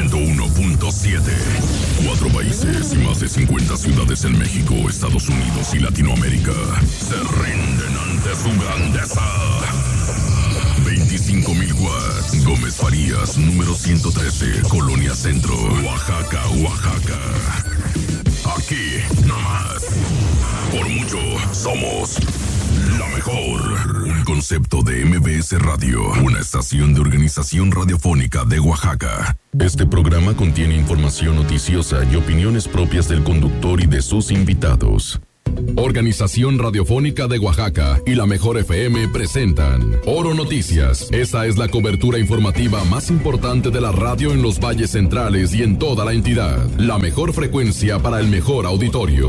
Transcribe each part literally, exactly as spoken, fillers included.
ciento uno punto siete. Cuatro países y más de cincuenta ciudades en México, Estados Unidos y Latinoamérica se rinden ante su grandeza. veinticinco mil watts. Gómez Farías, número ciento trece, Colonia Centro, Oaxaca, Oaxaca. Aquí, nomás. Por mucho, somos la mejor. Un concepto de M B S Radio, una estación de organización radiofónica de Oaxaca. Este programa contiene información noticiosa y opiniones propias del conductor y de sus invitados. Organización Radiofónica de Oaxaca y La Mejor F M presentan Oro Noticias. Esta es la cobertura informativa más importante de la radio en los valles centrales y en toda la entidad. La mejor frecuencia para el mejor auditorio.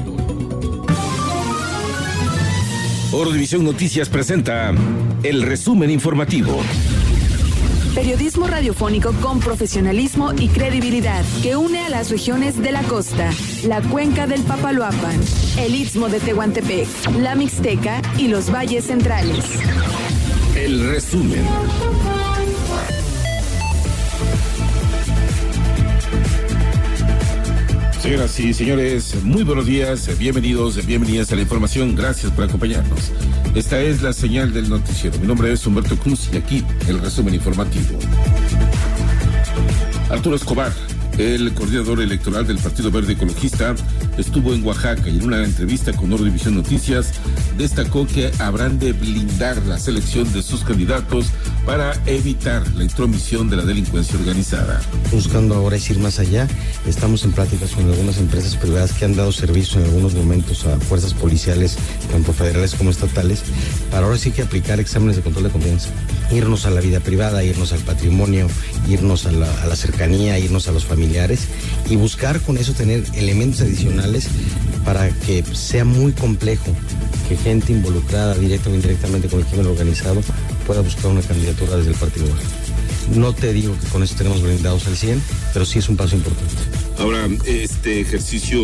Oro División Noticias presenta el resumen informativo. Periodismo radiofónico con profesionalismo y credibilidad que une a las regiones de la costa, la cuenca del Papaloapan, el istmo de Tehuantepec, la Mixteca y los valles centrales. El resumen. Señoras y señores, muy buenos días, bienvenidos, bienvenidas a la información, gracias por acompañarnos. Esta es la señal del noticiero. Mi nombre es Humberto Cruz y aquí el resumen informativo. Arturo Escobar, el coordinador electoral del Partido Verde Ecologista, estuvo en Oaxaca y en una entrevista con Oro División Noticias destacó que habrán de blindar la selección de sus candidatos para evitar la intromisión de la delincuencia organizada. Buscando ahora es ir más allá, estamos en pláticas con algunas empresas privadas que han dado servicio en algunos momentos a fuerzas policiales, tanto federales como estatales, para ahora sí que aplicar exámenes de control de confianza, irnos a la vida privada, irnos al patrimonio, irnos a la, a la cercanía, irnos a los familiares y buscar con eso tener elementos adicionales para que sea muy complejo que gente involucrada directa o indirectamente con el crimen organizado pueda buscar una candidatura desde el partido. No te digo que con eso tenemos blindados al cien, pero sí es un paso importante. Ahora, este ejercicio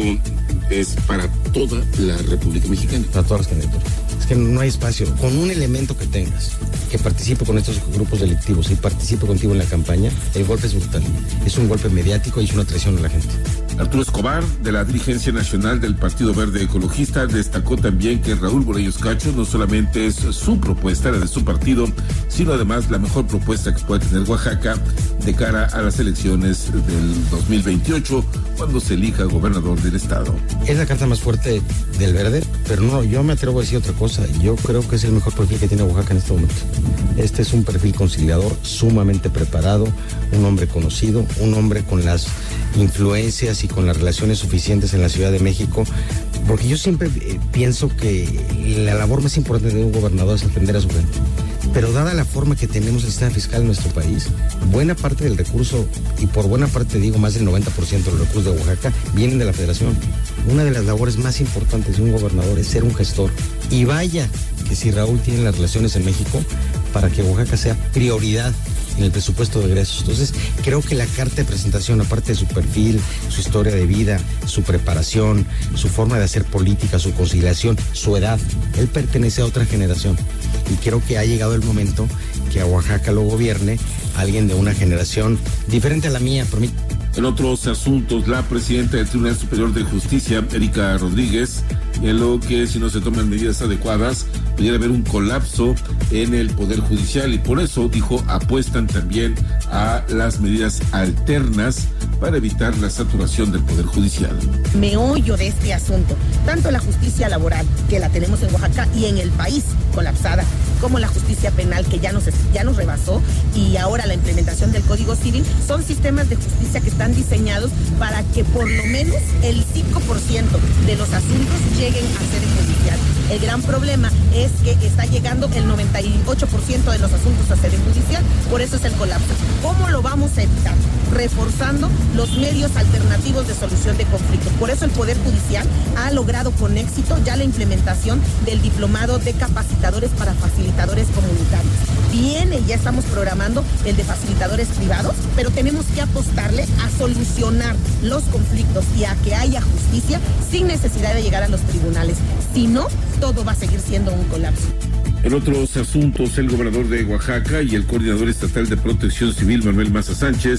es para toda la República Mexicana. Para todas las candidaturas. Es que no hay espacio. Con un elemento que tengas, que participe con estos grupos delictivos y participe contigo en la campaña, el golpe es brutal. Es un golpe mediático y es una traición a la gente. Arturo Escobar, de la dirigencia nacional del Partido Verde Ecologista, destacó también que Raúl Borellos Cacho no solamente es su propuesta, la de su partido, sino además la mejor propuesta que puede tener Oaxaca de cara a las elecciones del dos mil veintiocho, cuando se elija gobernador del estado. Es la carta más fuerte del Verde, pero no, yo me atrevo a decir otra cosa. Yo creo que es el mejor perfil que tiene Oaxaca en este momento. Este es un perfil conciliador, sumamente preparado, un hombre conocido, un hombre con las influencias y con las relaciones suficientes en la Ciudad de México, porque yo siempre eh, pienso que la labor más importante de un gobernador es atender a su gente. Pero dada la forma que tenemos el sistema fiscal en nuestro país, buena parte del recurso, y por buena parte digo más del noventa por ciento de los recursos de Oaxaca, vienen de la federación. Una de las labores más importantes de un gobernador es ser un gestor. Y vaya que si Raúl tiene las relaciones en México para que Oaxaca sea prioridad en el presupuesto de egresos. Entonces, creo que la carta de presentación, aparte de su perfil, su historia de vida, su preparación, su forma de hacer política, su conciliación, su edad, él pertenece a otra generación. Y creo que ha llegado el momento que a Oaxaca lo gobierne alguien de una generación diferente a la mía. Por mí. En otros asuntos, la presidenta del Tribunal Superior de Justicia, Erika Rodríguez, en lo que si no se toman medidas adecuadas, pudiera haber un colapso en el Poder Judicial y por eso, dijo, apuestan también a las medidas alternas para evitar la saturación del Poder Judicial. Meollo de este asunto, tanto la justicia laboral, que la tenemos en Oaxaca y en el país colapsada, como la justicia penal, que ya nos, ya nos rebasó, y ahora la implementación del Código Civil, son sistemas de justicia que están diseñados para que por lo menos el cinco por ciento de los asuntos lleguen a sede judicial. El gran problema es que está llegando el noventa y ocho por ciento de los asuntos a sede judicial, por eso es el colapso. ¿Cómo lo vamos a evitar? Reforzando los medios alternativos de solución de conflictos. Por eso el Poder Judicial ha logrado con éxito ya la implementación del diplomado de capacitadores para facilitadores comunitarios. Viene, ya estamos programando el de facilitadores privados, pero tenemos que apostarle a solucionar los conflictos y a que haya justicia sin necesidad de llegar a los tribunales. Si no, todo va a seguir siendo un colapso. En otros asuntos, el gobernador de Oaxaca y el coordinador estatal de Protección Civil, Manuel Maza Sánchez,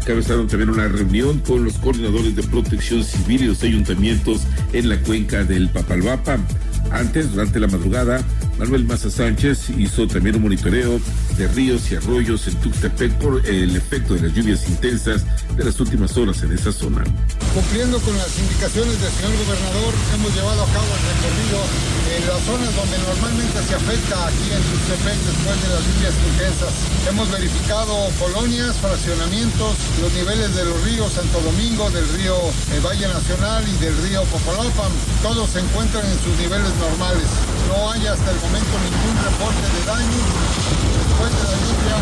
encabezaron también una reunión con los coordinadores de protección civil y los ayuntamientos en la cuenca del Papaloapa. Antes, durante la madrugada, Manuel Maza Sánchez hizo también un monitoreo de ríos y arroyos en Tuxtepec por el efecto de las lluvias intensas de las últimas horas en esa zona. Cumpliendo con las indicaciones del señor gobernador, hemos llevado a cabo el recorrido en las zonas donde normalmente se afecta aquí en Tuxtepec después de las lluvias intensas. Hemos verificado colonias, fraccionamientos, los niveles de los ríos Santo Domingo, del río eh, Valle Nacional y del río Papaloapa. Todos se encuentran en sus niveles normales. No hay hasta el momento ningún reporte de daño después de la lluvia.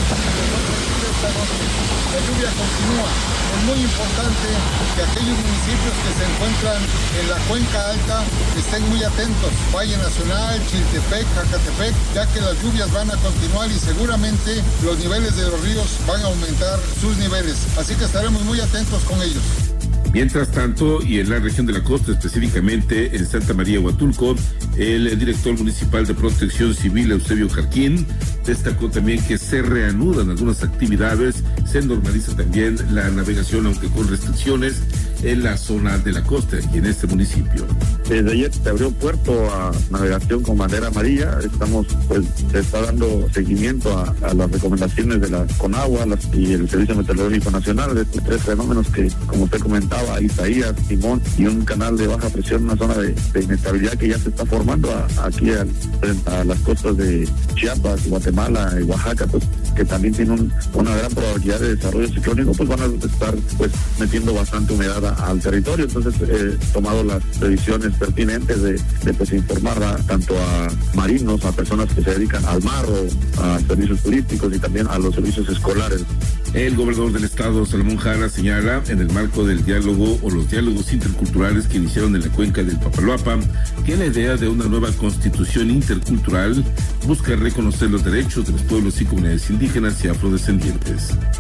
La lluvia continúa. Es muy importante que aquellos municipios que se encuentran en la cuenca alta estén muy atentos. Valle Nacional, Chiltepec, Jacatepec, ya que las lluvias van a continuar y seguramente los niveles de los ríos van a aumentar sus niveles. Así que estaremos muy atentos con ellos. Mientras tanto, y en la región de la costa, específicamente en Santa María Huatulco, el director municipal de Protección Civil, Eusebio Jarquín, destacó también que se reanudan algunas actividades, se normaliza también la navegación, aunque con restricciones, en la zona de la costa y en este municipio. Desde ayer se abrió puerto a navegación con bandera amarilla. Estamos, pues, se está dando seguimiento a, a las recomendaciones de la CONAGUA las, y el Servicio Meteorológico Nacional de estos tres fenómenos que, como usted comentaba, Isaías, Simón y un canal de baja presión, una zona de, de inestabilidad que ya se está formando a, aquí a, a las costas de Chiapas, Guatemala y Oaxaca, pues, que también tiene un, una gran probabilidad de desarrollo ciclónico, pues van a estar pues metiendo bastante humedad a, al territorio. Entonces he tomado las previsiones pertinentes de, de pues informar a, tanto a marinos, a personas que se dedican al mar o a servicios turísticos y también a los servicios escolares. El gobernador del estado, Salomón Jara, señala, en el marco del diálogo o los diálogos interculturales que iniciaron en la cuenca del Papaloapa, que la idea de una nueva constitución intercultural busca reconocer los derechos de los pueblos y comunidades indígenas y afrodescendientes.